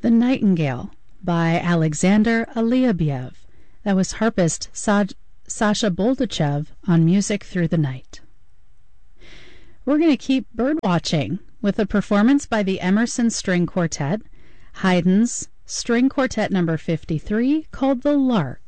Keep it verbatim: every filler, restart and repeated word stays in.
The Nightingale by Alexander Aliabiev. That was harpist Sa- Sasha Boldachev on Music Through the Night. We're going to keep bird watching with a performance by the Emerson String Quartet, Haydn's String Quartet number fifty-three, called The Lark.